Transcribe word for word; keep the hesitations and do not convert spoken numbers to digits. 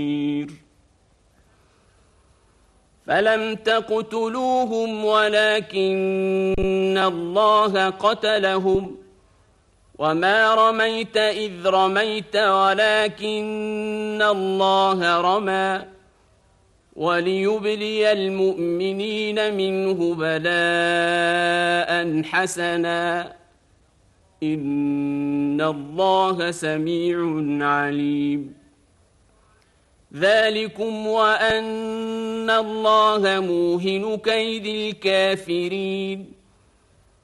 فلم تقتلوهم ولكن الله قتلهم وما رميت إذ رميت ولكن الله رمى وليبلي المؤمنين منه بلاء حسنا إن الله سميع عليم ذلكم وأن الله موهن كيد الكافرين